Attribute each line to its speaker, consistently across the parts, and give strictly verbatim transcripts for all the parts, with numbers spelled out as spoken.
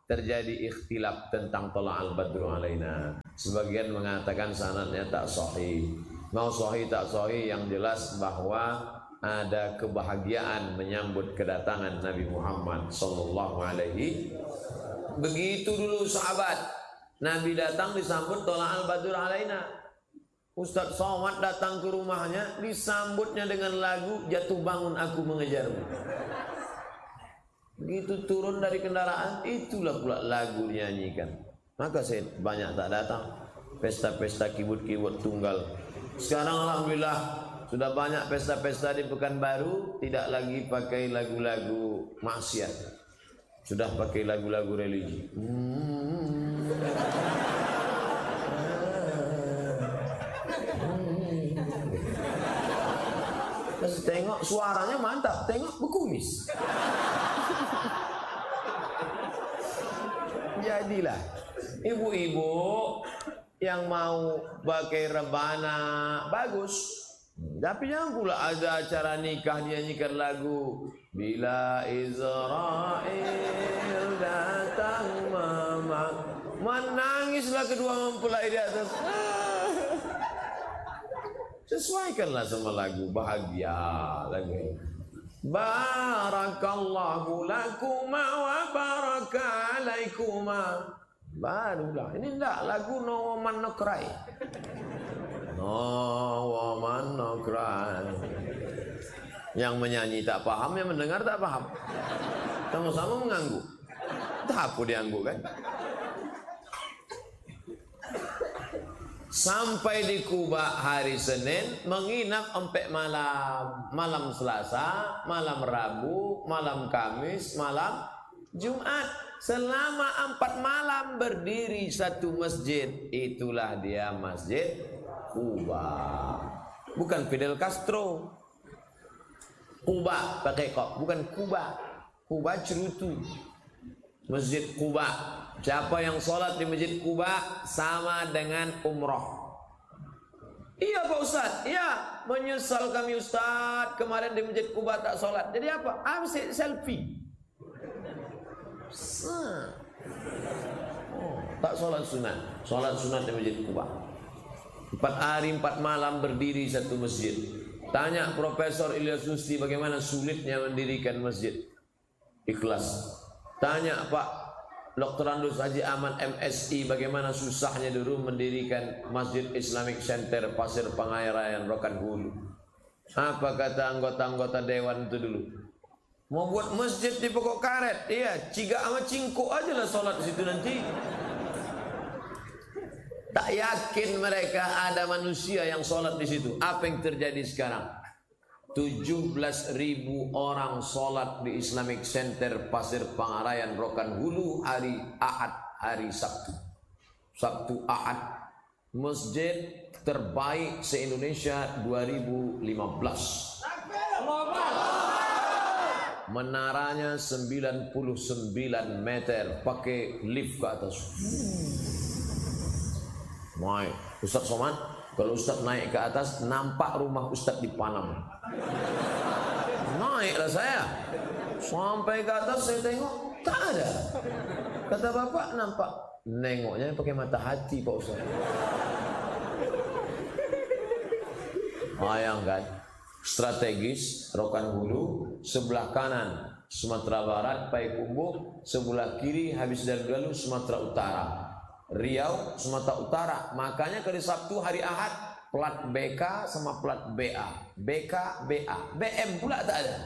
Speaker 1: terjadi ikhtilaf tentang Thala'al Badru alaina. Sebagian mengatakan sanadnya tak sahih. Mau sahih tak sahih, yang jelas bahwa ada kebahagiaan menyambut kedatangan Nabi Muhammad sallallahu alaihi. Begitu dulu sahabat, Nabi datang disambut Thala'al Badru alaina. Ustaz Somad datang ke rumahnya, disambutnya dengan lagu Jatuh Bangun Aku Mengejarmu. Begitu turun dari kendaraan, itulah pula lagu dinyanyikan. Maka saya banyak tak datang pesta-pesta kibut-kibut tunggal. Sekarang alhamdulillah sudah banyak pesta-pesta di Pekanbaru, tidak lagi pakai lagu-lagu maksiat, sudah pakai lagu-lagu religi. Hmm. Terus tengok suaranya mantap, tengok berkumis. Jadilah ibu-ibu yang mau pakai rebana bagus, tapi jangan pula ada acara nikah dinyanyikan lagu Bila Israel datang mama, menangislah kedua mempelai di atas. Sesuaikanlah sama lagu bahagia lagu. Barakallahu lakuma wa baraka alaikuma. Barulah ini enggak lagu No Woman No Cry. No Woman No Cry. Yang menyanyi tak paham, yang mendengar tak paham. Sama-sama mengangguk. Tak apa diangguk kan? Sampai di Kuba hari Senin, menginap sampai malam, malam Selasa, malam Rabu, malam Kamis, malam Jumat. Selama empat malam berdiri satu masjid. Itulah dia Masjid Kuba. Bukan Fidel Castro. Kuba pakai kok, bukan Kuba. Kuba cerutu. Masjid Kuba. Siapa yang sholat di Masjid Kuba sama dengan umroh. Iya Pak Ustaz, iya, menyesal kami Ustaz, kemarin di Masjid Kuba tak sholat. Jadi apa? Ambil selfie. Oh, tak sholat sunat. Sholat sunat di Masjid Kuba. Empat hari empat malam berdiri satu masjid. Tanya Profesor Ilyas Nusti bagaimana sulitnya mendirikan masjid. Ikhlas. Tanya Pak Doktor Andus Haji Ahmad M Si bagaimana susahnya dulu mendirikan Masjid Islamic Center Pasir Pengairan Rokan Hulu. Apa kata anggota-anggota dewan itu dulu? Mau buat masjid di pokok karet, iya, ciga sama cingkuk aja lah sholat di situ nanti. Tak yakin mereka ada manusia yang sholat di situ. Apa yang terjadi sekarang? tujuh belas ribu orang sholat di Islamic Center Pasir Pangarayan Rokan Hulu hari Ahad, hari Sabtu. Sabtu Ahad. Masjid terbaik se-Indonesia dua ribu lima belas. Menaranya sembilan puluh sembilan meter, pakai lift ke atas. Naik, Ustaz Somad, kalau Ustaz naik ke atas nampak rumah Ustaz di Panam. Naiklah saya. Sampai ke atas saya tengok tak ada. Kata bapak nampak. Nengoknya pakai mata hati Pak Ustaz. Bayangkan, strategis Rokan Hulu, sebelah kanan Sumatera Barat Payakumbuh, sebelah kiri habis dari Galuh Sumatera Utara. Riau Sumatera Utara. Makanya hari Sabtu hari Ahad plat B K sama plat B A. B K B A. B M pula tak ada.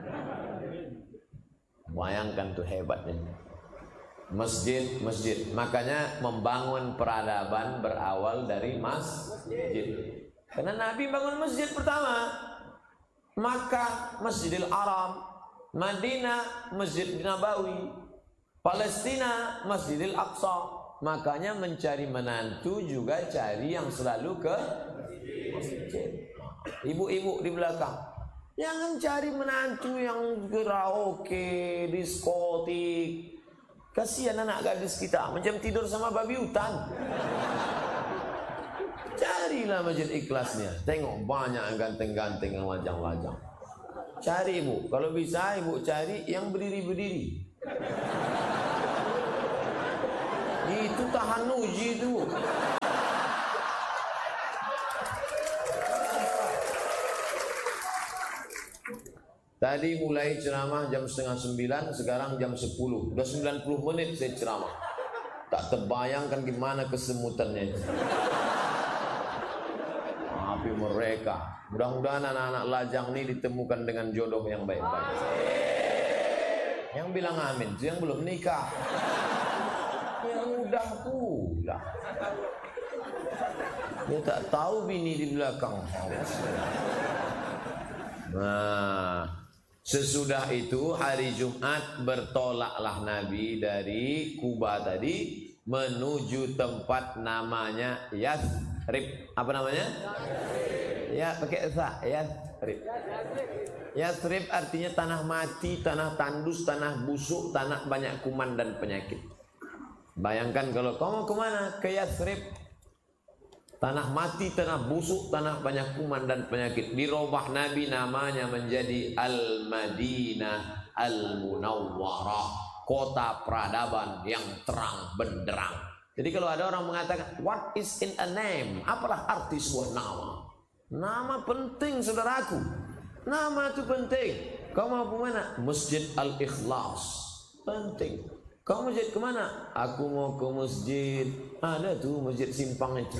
Speaker 1: Bayangkan tuh hebatnya. Masjid-masjid. Makanya membangun peradaban berawal dari masjid. Karena Nabi bangun masjid pertama Makkah Masjidil Haram, Madinah Masjid Nabawi, Palestina Masjidil Aqsa. Makanya mencari menantu juga cari yang selalu ke masjid. Ibu-ibu di belakang, jangan cari menantu yang karaoke, diskotik. Kasihan anak gadis kita macam tidur sama babi hutan. Carilah masjid ikhlasnya. Tengok banyak yang ganteng-ganteng, yang lajang-lajang. Cari ibu, kalau bisa ibu cari yang berdiri-berdiri. Itu tahan uji itu. Tadi mulai ceramah jam setengah sembilan, sekarang jam sepuluh. Udah sembilan puluh menit saya ceramah. Tak terbayangkan gimana kesemutannya. Tapi mereka, mudah-mudahan anak-anak lajang ini ditemukan dengan jodoh yang baik-baik. Yang bilang amin, yang belum nikah. Yang udah pula. Dia tak tahu bini di belakang. Nah, sesudah itu hari Jumat bertolaklah Nabi dari Kuba tadi menuju tempat namanya Yathrib. Apa namanya? Ya, pakai sa, Yathrib. Yathrib artinya tanah mati, tanah tandus, tanah busuk, tanah banyak kuman dan penyakit. Bayangkan kalau kamu kemana? Ke Yathrib. Tanah mati, tanah busuk, tanah banyak kuman dan penyakit. Dirubah Nabi namanya menjadi Al-Madinah Al-Munawwarah, kota peradaban yang terang benderang. Jadi kalau ada orang mengatakan, what is in a name? Apalah arti sebuah nama? Nama penting, saudaraku. Nama itu penting. Kau mau ke mana? Masjid Al-Ikhlas. Penting. Kau masjid kemana? Aku mau ke masjid. Ada tuh masjid Simpang itu.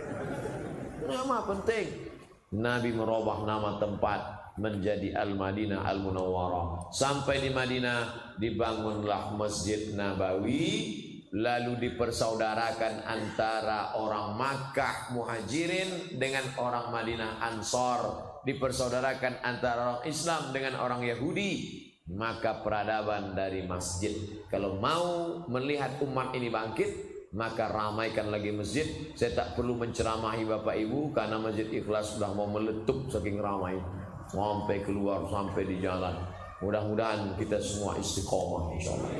Speaker 1: Nama penting. Nabi merubah nama tempat menjadi Al-Madinah Al-Munawwarah. Sampai di Madinah dibangunlah Masjid Nabawi. Lalu dipersaudarakan antara orang Makkah Muhajirin dengan orang Madinah Ansor. Dipersaudarakan antara orang Islam dengan orang Yahudi. Maka peradaban dari masjid. Kalau mau melihat umat ini bangkit, maka ramaikan lagi masjid. Saya tak perlu menceramahi Bapak Ibu karena Masjid Ikhlas sudah mau meletup saking ramai. Sampai keluar, sampai di jalan. Mudah-mudahan kita semua istiqomah insyaallah.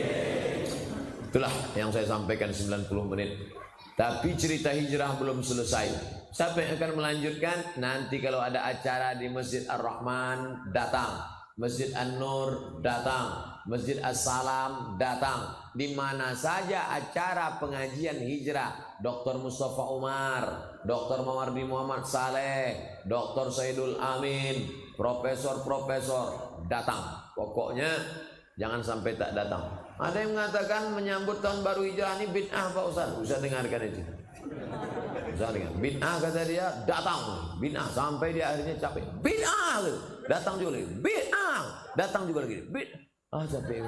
Speaker 1: Itulah yang saya sampaikan sembilan puluh menit. Tapi cerita hijrah belum selesai. Siapa yang akan melanjutkan? Nanti kalau ada acara di Masjid Ar-Rahman, datang. Masjid An-Nur, datang. Masjid As-Salam, datang. Di mana saja acara pengajian hijrah, Doktor Mustafa Umar, Doktor Mawardi Muhammad Saleh, Doktor Saidul Amin, Profesor-profesor, datang. Pokoknya jangan sampai tak datang. Ada yang mengatakan menyambut tahun baru hijrah ini bid'ah Pak Ustaz. Bisa dengarkan itu. Bisa dengar. Bid'ah kata dia, datang. Bid'ah sampai dia akhirnya capek. Bid'ah. Datang juga lagi. Bid'ah. Datang juga lagi. Bid'ah. Ah capek.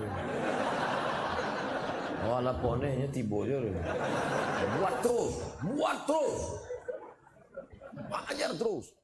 Speaker 1: Wala ponenya tiba je. Buat terus. Buat terus. Ajar terus.